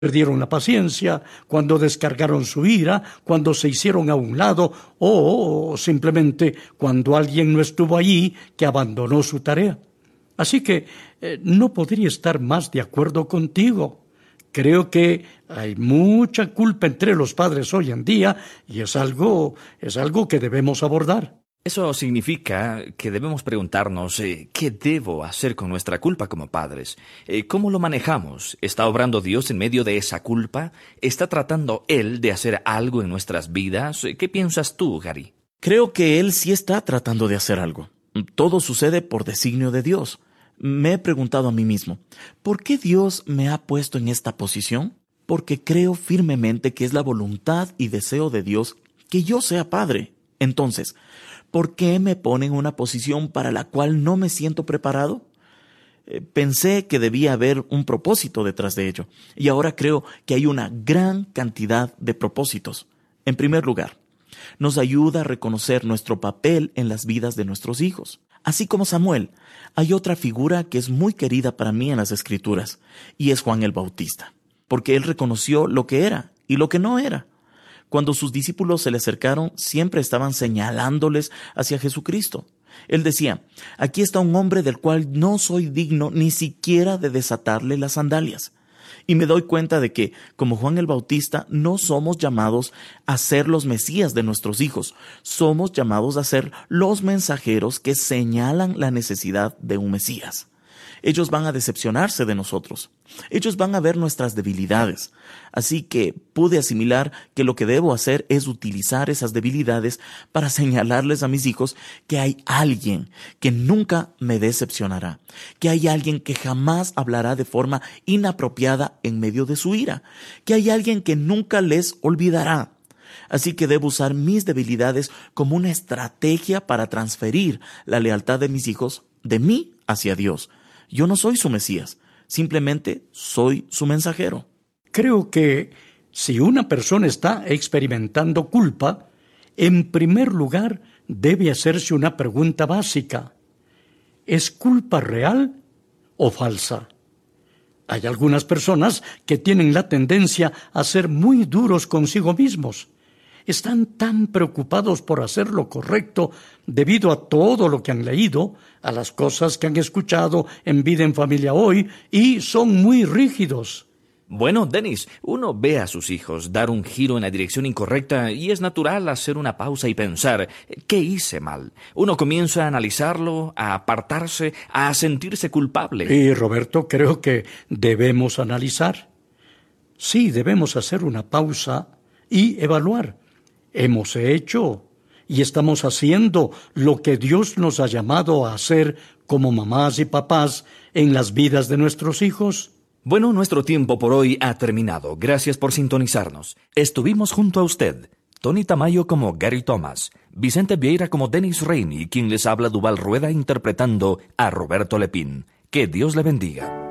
perdieron la paciencia, cuando descargaron su ira, cuando se hicieron a un lado o simplemente cuando alguien no estuvo allí que abandonó su tarea. Así que no podría estar más de acuerdo contigo. Creo que hay mucha culpa entre los padres hoy en día y es algo que debemos abordar. Eso significa que debemos preguntarnos ¿qué debo hacer con nuestra culpa como padres? ¿Cómo lo manejamos? ¿Está obrando Dios en medio de esa culpa? ¿Está tratando Él de hacer algo en nuestras vidas? ¿Qué piensas tú, Gary? Creo que Él sí está tratando de hacer algo. Todo sucede por designio de Dios. Me he preguntado a mí mismo, ¿por qué Dios me ha puesto en esta posición? Porque creo firmemente que es la voluntad y deseo de Dios que yo sea padre. Entonces, ¿por qué me pone en una posición para la cual no me siento preparado? Pensé que debía haber un propósito detrás de ello, y ahora creo que hay una gran cantidad de propósitos. En primer lugar, nos ayuda a reconocer nuestro papel en las vidas de nuestros hijos. Así como Samuel, hay otra figura que es muy querida para mí en las Escrituras, y es Juan el Bautista, porque él reconoció lo que era y lo que no era. Cuando sus discípulos se le acercaron, siempre estaban señalándoles hacia Jesucristo. Él decía, aquí está un hombre del cual no soy digno ni siquiera de desatarle las sandalias. Y me doy cuenta de que, como Juan el Bautista, no somos llamados a ser los Mesías de nuestros hijos. Somos llamados a ser los mensajeros que señalan la necesidad de un Mesías. Ellos van a decepcionarse de nosotros. Ellos van a ver nuestras debilidades. Así que pude asimilar que lo que debo hacer es utilizar esas debilidades para señalarles a mis hijos que hay alguien que nunca me decepcionará, que hay alguien que jamás hablará de forma inapropiada en medio de su ira, que hay alguien que nunca les olvidará. Así que debo usar mis debilidades como una estrategia para transferir la lealtad de mis hijos de mí hacia Dios. Yo no soy su Mesías, simplemente soy su mensajero. Creo que si una persona está experimentando culpa, en primer lugar debe hacerse una pregunta básica. ¿Es culpa real o falsa? Hay algunas personas que tienen la tendencia a ser muy duros consigo mismos. Están tan preocupados por hacer lo correcto debido a todo lo que han leído, a las cosas que han escuchado en Vida en Familia hoy, y son muy rígidos. Bueno, Dennis, uno ve a sus hijos dar un giro en la dirección incorrecta y es natural hacer una pausa y pensar, ¿qué hice mal? Uno comienza a analizarlo, a apartarse, a sentirse culpable. Y Roberto, creo que debemos analizar. Sí, debemos hacer una pausa y evaluar. Hemos hecho y estamos haciendo lo que Dios nos ha llamado a hacer como mamás y papás en las vidas de nuestros hijos. Bueno, nuestro tiempo por hoy ha terminado. Gracias por sintonizarnos. Estuvimos junto a usted, Tony Tamayo como Gary Thomas, Vicente Vieira como Dennis Rainey, quien les habla Duval Rueda interpretando a Roberto Lepín. Que Dios le bendiga.